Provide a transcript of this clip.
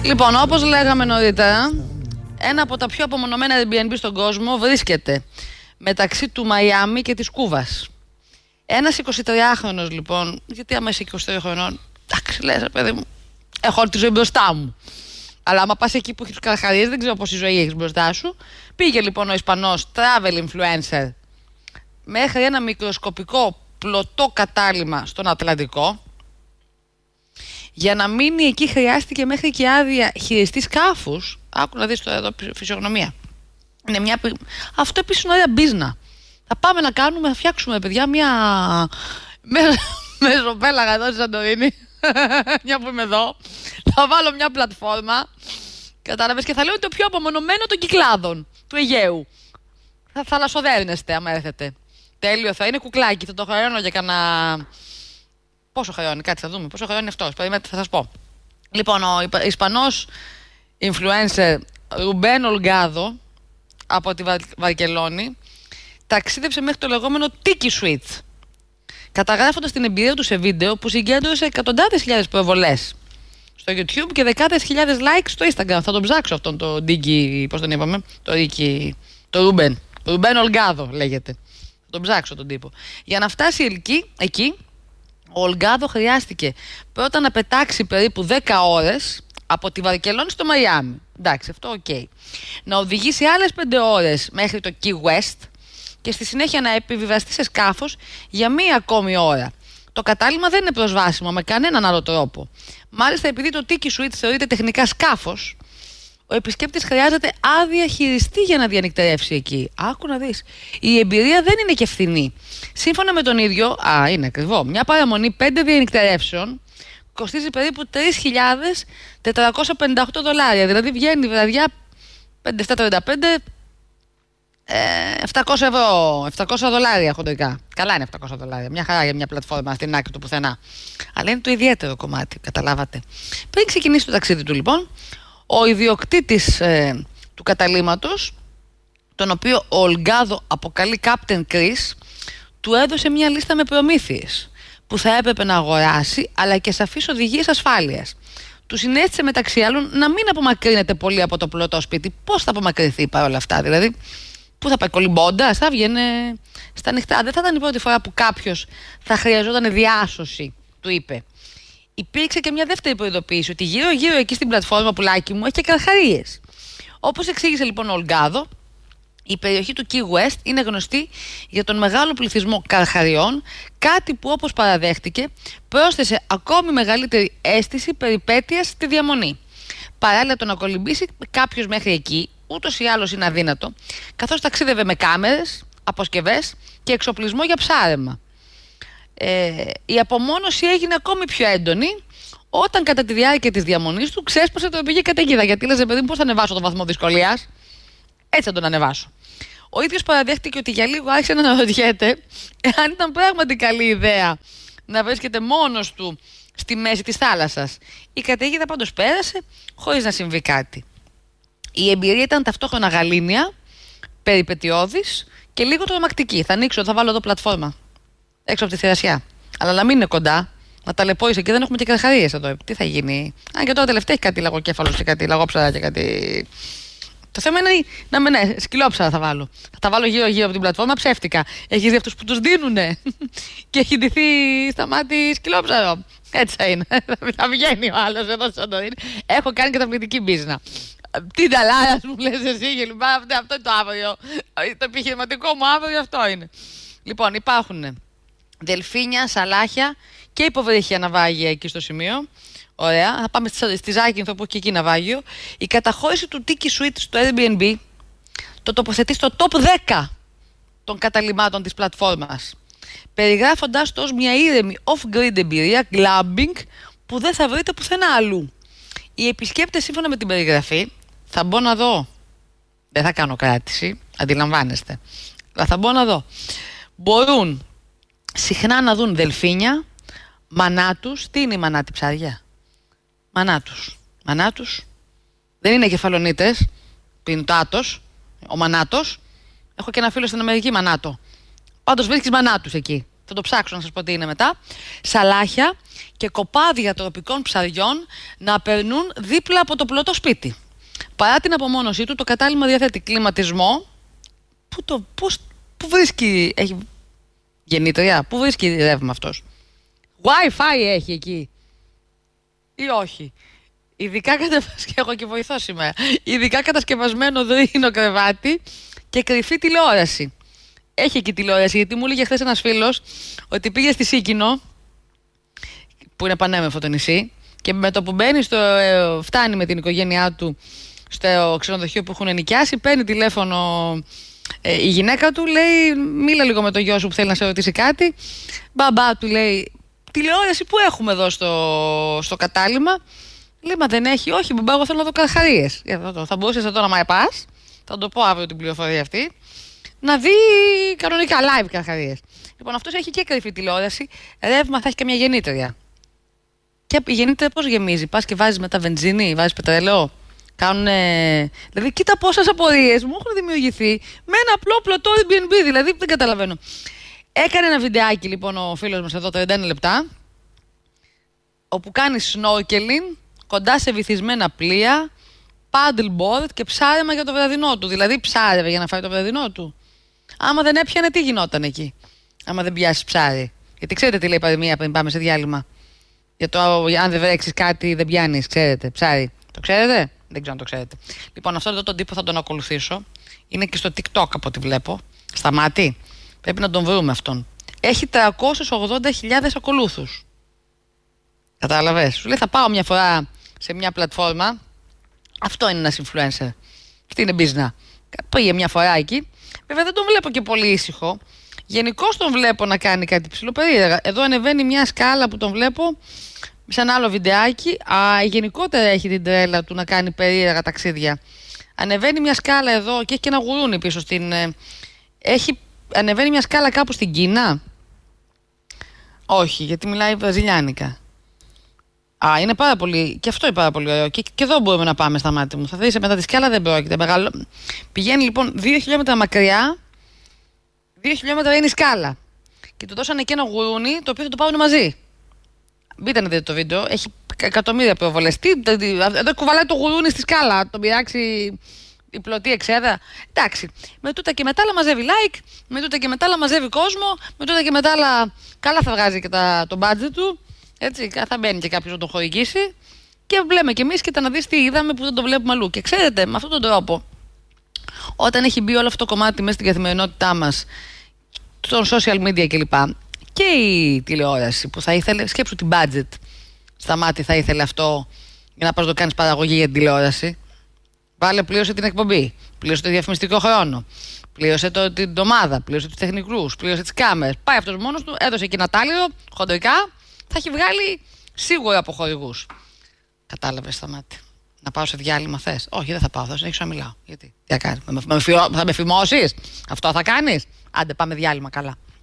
Λοιπόν, όπως λέγαμε νωρίτερα, ένα από τα πιο απομονωμένα Airbnb στον κόσμο βρίσκεται μεταξύ του Μαϊάμι και της Κούβας. Ένας 23χρονος λοιπόν, γιατί άμα είσαι 23 χρονών, εντάξει, λες, παιδί μου, έχω όλη τη ζωή μπροστά μου. Αλλά άμα πας εκεί που έχεις τους καρχαρίες, δεν ξέρω πόση ζωή έχεις μπροστά σου. Πήγε λοιπόν ο Ισπανός travel influencer μέχρι ένα μικροσκοπικό πλωτό κατάλημα στον Ατλαντικό. Για να μείνει εκεί χρειάστηκε μέχρι και άδεια χειριστή σκάφους. Άκου να δεις τώρα εδώ φυσιογνωμία. Είναι αυτό επίσης είναι ωραία μπίζνα. Θα πάμε να κάνουμε, θα φτιάξουμε παιδιά μια μεσοπέλαγα εδώ στη Σαντορίνη. Μια που είμαι εδώ. Θα βάλω μια πλατφόρμα. Κατάλαβες, και θα λέω το πιο απομονωμένο των Κυκλάδων του Αιγαίου. Θα θαλασσοδέρνεστε άμα έρθετε. Τέλειο θα είναι, κουκλάκι. Θα το χρεώνω για κανένα. Πόσο χρεώνει, κάτι θα δούμε. Πόσο χρεώνει αυτός. Περιμένετε, θα σας πω. Λοιπόν, ο Ισπανός influencer Ρουμπέν Ολγκάδο από τη Βαρκελόνη ταξίδεψε μέχρι το λεγόμενο Tiki Suite, καταγράφοντας την εμπειρία του σε βίντεο που συγκέντρωσε εκατοντάδες χιλιάδες προβολές στο YouTube και δεκάδες χιλιάδες likes στο Instagram. Θα τον ψάξω αυτόν το Tiki, πώς τον είπαμε, το Ρουμπέν. Ρουμπέν Ολγκάδο λέγεται. Θα τον ψάξω τον τύπο. Για να φτάσει εκεί, ο Ολγκάδο χρειάστηκε πρώτα να πετάξει περίπου 10 ώρες από τη Βαρκελόνη στο Μαϊάμι. Εντάξει, αυτό οκ. Να οδηγήσει άλλες 5 ώρες μέχρι το Key West και στη συνέχεια να επιβιβαστεί σε σκάφος για μία ακόμη ώρα. Το κατάλημα δεν είναι προσβάσιμο με κανέναν άλλο τρόπο. Μάλιστα, επειδή το Tiki Suite θεωρείται τεχνικά σκάφος, ο επισκέπτης χρειάζεται άδεια χειριστή για να διανυκτερεύσει εκεί. Άκου να δεις. Η εμπειρία δεν είναι και φθηνή. Σύμφωνα με τον ίδιο, είναι ακριβό, μια παραμονή 5 διανυκτερεύσεων κοστίζει περίπου $3.458. Δηλαδή βγαίνει βραδιά 5-7-35, $700 χοντρικά. Καλά είναι $700. Μια χαρά για μια πλατφόρμα στην άκρη του πουθενά. Αλλά είναι το ιδιαίτερο κομμάτι, καταλάβατε. Πριν ξεκινήσει το ταξίδι του λοιπόν, ο ιδιοκτήτης του καταλύματος, τον οποίο ο Ολγκάδο αποκαλεί Captain Chris, του έδωσε μια λίστα με προμήθειες που θα έπρεπε να αγοράσει, αλλά και σαφείς οδηγίες ασφάλειας. Του συνέστησε μεταξύ άλλων να μην απομακρύνεται πολύ από το πλωτό σπίτι. Πώς θα απομακρυνθεί παρόλα αυτά, δηλαδή, πού θα πάει, κολυμπώντας, θα βγαίνει στα νυχτά. Δεν θα ήταν η πρώτη φορά που κάποιος θα χρειαζόταν διάσωση, του είπε. Υπήρξε και μια δεύτερη προειδοποίηση ότι γύρω-γύρω εκεί στην πλατφόρμα, πουλάκι μου, έχει και καρχαρίες. Όπως εξήγησε λοιπόν ο Ολγκάδο, η περιοχή του Key West είναι γνωστή για τον μεγάλο πληθυσμό καρχαριών, κάτι που, όπως παραδέχτηκε, πρόσθεσε ακόμη μεγαλύτερη αίσθηση περιπέτειας στη διαμονή. Παράλληλα, το να κολυμπήσει κάποιος μέχρι εκεί ούτως ή άλλως είναι αδύνατο, καθώς ταξίδευε με κάμερες, αποσκευές και εξοπλισμό για ψάρεμα. Η απομόνωση έγινε ακόμη πιο έντονη όταν κατά τη διάρκεια της διαμονής του ξέσπασε το πήγε καταιγίδα. Γιατί λες, παιδί μου, πώς θα ανεβάσω τον βαθμό δυσκολίας, έτσι θα τον ανεβάσω. Ο ίδιος παραδέχτηκε ότι για λίγο άρχισε να αναρωτιέται αν ήταν πράγματι καλή ιδέα να βρίσκεται μόνος του στη μέση της θάλασσας. Η καταιγίδα πάντως πέρασε χωρίς να συμβεί κάτι. Η εμπειρία ήταν ταυτόχρονα γαλήνια, περιπετειώδης και λίγο τρομακτική. Θα ανοίξω, θα βάλω εδώ πλατφόρμα έξω από τη θηρασιά. Αλλά να μην είναι κοντά, να ταλαιπωρήσει και δεν έχουμε και καρχαρίες εδώ. Τι θα γίνει. Αν και τώρα τελευταία έχει κάτι λαγοκέφαλος και κάτι λαγόψαρα και κάτι. Το θέμα είναι να μην είναι. Σκυλόψαρα θα βάλω. Θα τα βάλω γύρω-γύρω από την πλατφόρμα ψεύτικα. Έχεις δει αυτούς που τους δίνουνε και έχει ντυθεί στα μάτια σκυλόψαρο. Έτσι θα είναι. Θα βγαίνει ο άλλος εδώ στο Σαντορίνη. Έχω κάνει καταπληκτική μπίζνα. Τι ταλάρα μου λες εσύ και λοιπά. Αυτό είναι το αύριο. Το επιχειρηματικό μου αύριο αυτό είναι. Λοιπόν, υπάρχουν δελφίνια, σαλάχια και υποβρύχια ναυάγια εκεί στο σημείο. Ωραία. Θα πάμε στη Ζάκυνθο που έχει και εκεί ναυάγιο. Η καταχώρηση του Tiki Suite στο Airbnb το τοποθετεί στο top 10 των καταλυμάτων της πλατφόρμας, περιγράφοντάς το ως μια ήρεμη off-grid εμπειρία glamping που δεν θα βρείτε πουθενά αλλού. Οι επισκέπτες, σύμφωνα με την περιγραφή, θα μπω να δω. Δεν θα κάνω κράτηση, αντιλαμβάνεστε. Αλλά θα μπω να δω. Μπορούν συχνά να δουν δελφίνια, μανάτους. Τι είναι η μανάτη, ψάρια? Μανάτους. Δεν είναι κεφαλονίτες. Πιντάτος. Ο μανάτος. Έχω και ένα φίλο στην Αμερική, μανάτο. Πάντως βρίσκεις μανάτους εκεί. Θα το ψάξω να σας πω τι είναι μετά. Σαλάχια και κοπάδια τροπικών ψαριών να περνούν δίπλα από το πλωτό σπίτι. Παρά την απομόνωσή του, το κατάλημα διαθέτει κλιματισμό. Πού βρίσκει, έχει γεννήτρια, πού βρίσκει ρεύμα αυτός? Wi-Fi έχει εκεί ή όχι? Ειδικά έχω και βοηθό σήμερα. Ειδικά κατασκευασμένο δρύινο κρεβάτι και κρυφή τηλεόραση. Έχει εκεί τηλεόραση, γιατί μου έλεγε χθες ένας φίλος ότι πήγε στη Σίκινο, που είναι πανέμορφο το νησί, και με το που μπαίνει φτάνει με την οικογένειά του στο ξενοδοχείο που έχουν ενοικιάσει, παίρνει τηλέφωνο η γυναίκα του, λέει: μίλα λίγο με το γιο σου που θέλει να σε ρωτήσει κάτι. Μπαμπά, του λέει: τηλεόραση που έχουμε εδώ στο κατάλημα? Λέει: μα δεν έχει. Όχι, μπαμπά, εγώ θέλω να δω καρχαρίες. Θα μπορούσες εδώ να μ' πας, θα το πω αύριο την πληροφορία αυτή, να δει κανονικά live καρχαρίες. Λοιπόν, αυτός έχει και κρυφή τηλεόραση, ρεύμα θα έχει και μια γεννήτρια. Και η γεννήτρια πώς γεμίζει? Πας και βάζεις μετά βενζίνη, βάζεις πετρέλαιο. Δηλαδή, κοίτα πόσες απορίες μου έχουν δημιουργηθεί με ένα απλό πλωτό Airbnb. Δηλαδή, δεν καταλαβαίνω. Έκανε ένα βιντεάκι λοιπόν ο φίλος μας εδώ, 31 λεπτά, όπου κάνει snorkeling κοντά σε βυθισμένα πλοία, paddleboard και ψάρεμα για το βραδινό του. Δηλαδή, ψάρευε για να φάει το βραδινό του. Άμα δεν έπιανε, τι γινόταν εκεί? Άμα δεν πιάσει ψάρι. Γιατί ξέρετε τι λέει η παροιμία πριν πάμε σε διάλειμμα? Για το αν δεν βρέξει κάτι, δεν πιάνει, ξέρετε, ψάρι. Το ξέρετε? Δεν ξέρω αν το ξέρετε. Λοιπόν, αυτόν εδώ τον τύπο θα τον ακολουθήσω. Είναι και στο TikTok από ό,τι βλέπω. Σταμάτη. Πρέπει να τον βρούμε αυτόν. Έχει 380.000 ακολούθους. Κατάλαβες? Σου λέει: θα πάω μια φορά σε μια πλατφόρμα. Αυτό είναι ένας influencer. Αυτή είναι business. Πήγε μια φορά εκεί. Βέβαια δεν τον βλέπω και πολύ ήσυχο. Γενικώς τον βλέπω να κάνει κάτι ψηλοπερίεργα. Εδώ ανεβαίνει μια σκάλα που τον βλέπω σε ένα άλλο βιντεάκι. Γενικότερα έχει την τρέλα του να κάνει περίεργα ταξίδια. Ανεβαίνει μια σκάλα εδώ και έχει και ένα γουρούνι πίσω στην. Ανεβαίνει μια σκάλα κάπου στην Κίνα. Όχι, γιατί μιλάει βραζιλιάνικα. Είναι πάρα πολύ. Και αυτό είναι πάρα πολύ ωραίο. Και εδώ μπορούμε να πάμε στα μάτια μου. Θα δεις μετά τη σκάλα, δεν πρόκειται. Πηγαίνει λοιπόν 2 χιλιόμετρα μακριά. 2 χιλιόμετρα είναι η σκάλα. Και του δώσανε και ένα γουρούνι το οποίο θα το πάρουν μαζί. Μπείτε να δείτε το βίντεο. Έχει εκατομμύρια προβολές. Εδώ κουβαλάει το γουρούνι στη σκάλα. Τον πειράξει η πλωτή εξέδρα. Εντάξει. Με τούτα και μετά άλλα μαζεύει like. Με τούτα και μετά άλλα μαζεύει κόσμο. Με τούτα και μετά άλλα. Καλά θα βγάζει και το budget του. Έτσι. Θα μπαίνει και κάποιος να τον χορηγήσει. Και βλέπουμε κι εμείς, και να δεις τι είδαμε που δεν το βλέπουμε αλλού. Και ξέρετε, με αυτόν τον τρόπο, όταν έχει μπει όλο αυτό το κομμάτι μέσα στην καθημερινότητά μας, των social media κλπ. Και η τηλεόραση που θα ήθελε, σκέψου την budget. Σταμάτη, θα ήθελε αυτό για να πας να το κάνεις παραγωγή για την τηλεόραση. Βάλε, πλήρωσε την εκπομπή, πλήρωσε το διαφημιστικό χρόνο, πλήρωσε την εβδομάδα, πλήρωσε τους τεχνικούς, πλήρωσε τις κάμερες. Πάει αυτός μόνος του, έδωσε και ένα τάλιρο, χοντρικά, θα έχει βγάλει σίγουρα από χορηγούς. Κατάλαβες, Σταμάτη? Να πάω σε διάλειμμα θες? Όχι, δεν θα πάω, θα συνεχίσω να μιλάω. Γιατί? Τι θα κάνεις? Θα με φημώσεις? Αυτό θα κάνεις? Άντε, πάμε διάλειμμα, καλά.